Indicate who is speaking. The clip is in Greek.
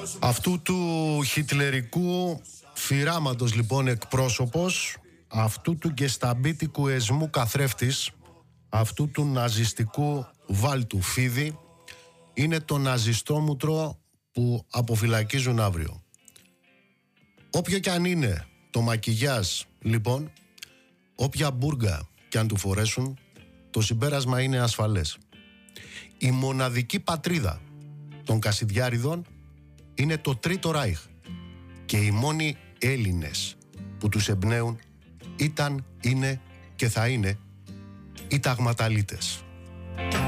Speaker 1: Αυτού του χιτλερικού φυράματος λοιπόν εκπρόσωπος, αυτού του γκεσταμπίτικου εσμού καθρέφτης, αυτού του ναζιστικού βάλτου φίδι, είναι το ναζιστόμουτρο που αποφυλακίζουν αύριο. Όποιο κι αν είναι το μακιγιάζ λοιπόν, όποια μπούργα κι αν του φορέσουν, το συμπέρασμα είναι ασφαλές. Η μοναδική πατρίδα των Κασιδιάριδων είναι το Τρίτο Ράιχ και οι μόνοι Έλληνες που τους εμπνέουν ήταν, είναι και θα είναι οι ταγματαλίτες.